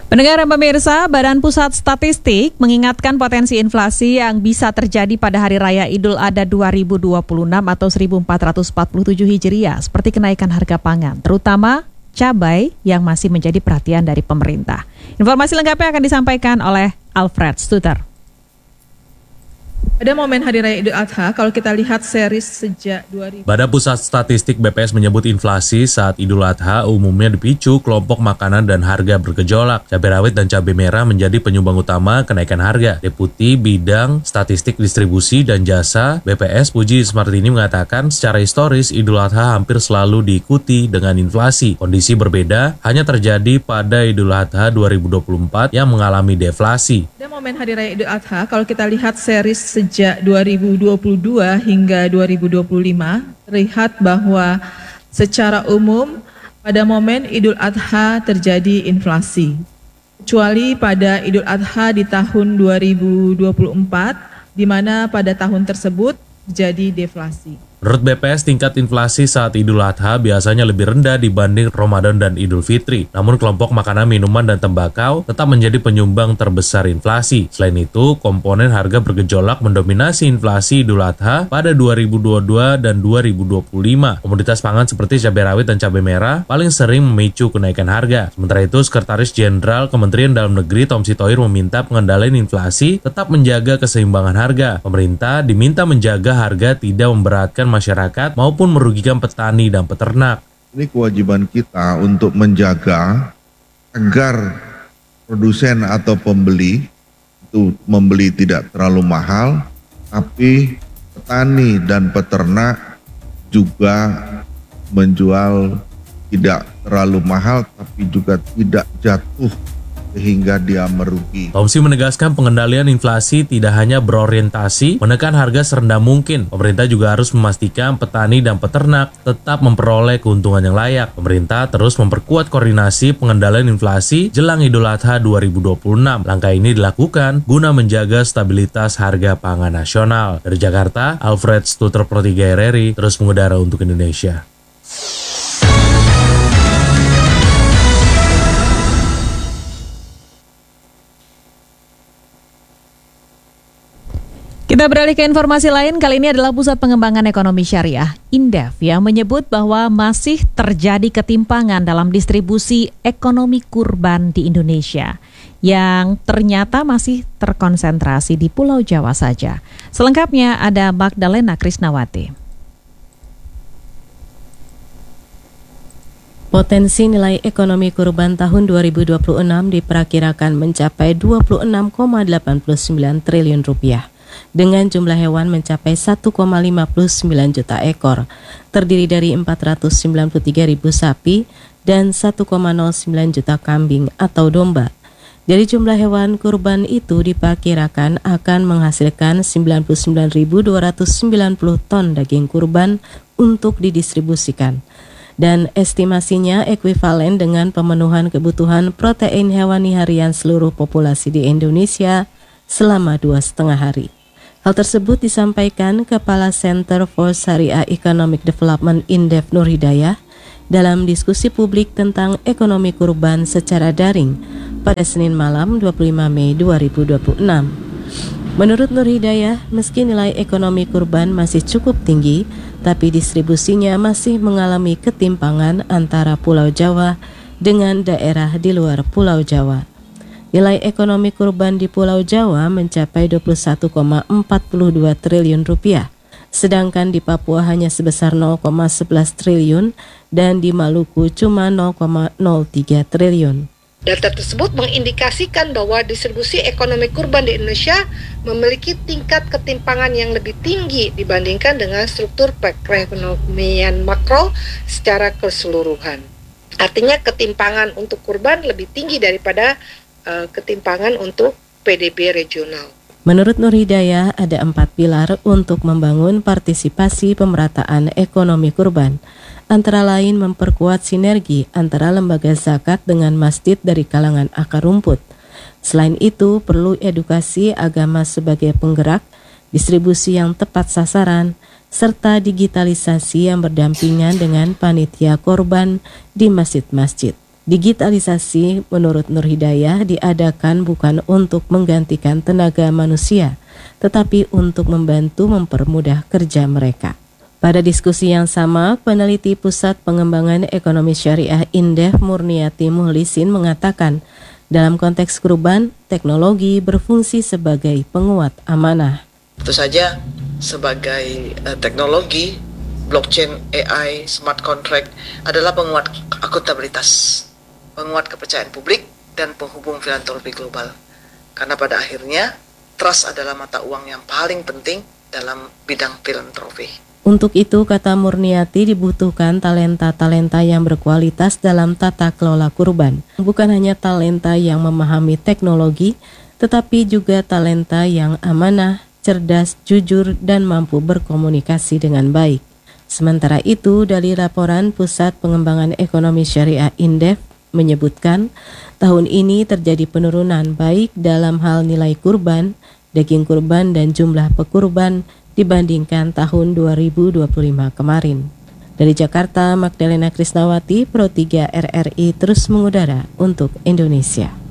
Pendengar dan pemirsa, Badan Pusat Statistik mengingatkan potensi inflasi yang bisa terjadi pada Hari Raya Idul Adha 2026 atau 1447 Hijriah seperti kenaikan harga pangan, terutama cabai yang masih menjadi perhatian dari pemerintah. Informasi lengkapnya akan disampaikan oleh Alfred Stuter. Pada momen Hari Raya Idul Adha, kalau kita lihat series sejak 2000. Badan Pusat Statistik BPS menyebut inflasi saat Idul Adha umumnya dipicu kelompok makanan dan harga bergejolak. Cabai rawit dan cabai merah menjadi penyumbang utama kenaikan harga. Deputi Bidang Statistik Distribusi dan Jasa BPS Puji Smartini mengatakan secara historis Idul Adha hampir selalu diikuti dengan inflasi. Kondisi berbeda hanya terjadi pada Idul Adha 2024 yang mengalami deflasi. Pada momen Hari Raya Idul Adha, kalau kita lihat series sejak 2022 hingga 2025, terlihat bahwa secara umum pada momen Idul Adha terjadi inflasi. Kecuali pada Idul Adha di tahun 2024, di mana pada tahun tersebut terjadi deflasi. Menurut BPS, tingkat inflasi saat Idul Adha biasanya lebih rendah dibanding Ramadan dan Idul Fitri. Namun kelompok makanan, minuman, dan tembakau tetap menjadi penyumbang terbesar inflasi. Selain itu, komponen harga bergejolak mendominasi inflasi Idul Adha pada 2022 dan 2025. Komoditas pangan seperti cabai rawit dan cabai merah paling sering memicu kenaikan harga. Sementara itu, Sekretaris Jenderal Kementerian Dalam Negeri Tom Sitohir meminta pengendalian inflasi tetap menjaga keseimbangan harga. Pemerintah diminta menjaga harga tidak memberatkan masyarakat maupun merugikan petani dan peternak. Ini kewajiban kita untuk menjaga agar produsen atau pembeli itu membeli tidak terlalu mahal, tapi petani dan peternak juga menjual tidak terlalu mahal, tapi juga tidak jatuh sehingga dia merugi. Tomsi menegaskan pengendalian inflasi tidak hanya berorientasi menekan harga serendah mungkin. Pemerintah juga harus memastikan petani dan peternak tetap memperoleh keuntungan yang layak. Pemerintah terus memperkuat koordinasi pengendalian inflasi jelang Idul Adha 2026. Langkah ini dilakukan guna menjaga stabilitas harga pangan nasional. Dari Jakarta, Alfred Stuter Pro 3 RRI terus mengudara untuk Indonesia. Kita beralih ke informasi lain, kali ini adalah Pusat Pengembangan Ekonomi Syariah, Indef, yang menyebut bahwa masih terjadi ketimpangan dalam distribusi ekonomi kurban di Indonesia, yang ternyata masih terkonsentrasi di Pulau Jawa saja. Selengkapnya ada Magdalena Krisnawati. Potensi nilai ekonomi kurban tahun 2026 diperkirakan mencapai 26,89 triliun rupiah. Dengan jumlah hewan mencapai 1,59 juta ekor, terdiri dari 493.000 sapi dan 1,09 juta kambing atau domba. Dari jumlah hewan kurban itu diperkirakan akan menghasilkan 99.290 ton daging kurban untuk didistribusikan. Dan estimasinya ekuivalen dengan pemenuhan kebutuhan protein hewani harian seluruh populasi di Indonesia selama 2,5 hari. Hal tersebut disampaikan Kepala Center for Syariah Economic Development Indef Nur Hidayah dalam diskusi publik tentang ekonomi kurban secara daring pada Senin malam 25 Mei 2026. Menurut Nur Hidayah, meski nilai ekonomi kurban masih cukup tinggi, tapi distribusinya masih mengalami ketimpangan antara Pulau Jawa dengan daerah di luar Pulau Jawa. Nilai ekonomi kurban di Pulau Jawa mencapai 21,42 triliun rupiah, sedangkan di Papua hanya sebesar 0,11 triliun dan di Maluku cuma 0,03 triliun. Data tersebut mengindikasikan bahwa distribusi ekonomi kurban di Indonesia memiliki tingkat ketimpangan yang lebih tinggi dibandingkan dengan struktur perekonomian makro secara keseluruhan. Artinya ketimpangan untuk kurban lebih tinggi daripada ketimpangan untuk PDB regional. Menurut Nur Hidayah, ada 4 pilar untuk membangun partisipasi pemerataan ekonomi kurban, antara lain memperkuat sinergi antara lembaga zakat dengan masjid dari kalangan akar rumput. Selain itu, perlu edukasi agama sebagai penggerak, distribusi yang tepat sasaran, serta digitalisasi yang berdampingan dengan panitia korban di masjid-masjid. Digitalisasi menurut Nur Hidayah diadakan bukan untuk menggantikan tenaga manusia, tetapi untuk membantu mempermudah kerja mereka. Pada diskusi yang sama, peneliti Pusat Pengembangan Ekonomi Syariah Indef Murniati Muhlisin mengatakan, dalam konteks kurban, teknologi berfungsi sebagai penguat amanah. Tentu saja sebagai teknologi, blockchain, AI, smart contract adalah penguat akuntabilitas, penguat kepercayaan publik, dan penghubung filantropi global. Karena pada akhirnya, trust adalah mata uang yang paling penting dalam bidang filantropi. Untuk itu, kata Murniati, dibutuhkan talenta-talenta yang berkualitas dalam tata kelola kurban. Bukan hanya talenta yang memahami teknologi, tetapi juga talenta yang amanah, cerdas, jujur, dan mampu berkomunikasi dengan baik. Sementara itu, dari laporan Pusat Pengembangan Ekonomi Syariah Indef menyebutkan, tahun ini terjadi penurunan baik dalam hal nilai kurban, daging kurban, dan jumlah pekurban dibandingkan tahun 2025 kemarin. Dari Jakarta, Magdalena Krisnawati, Pro 3 RRI terus mengudara untuk Indonesia.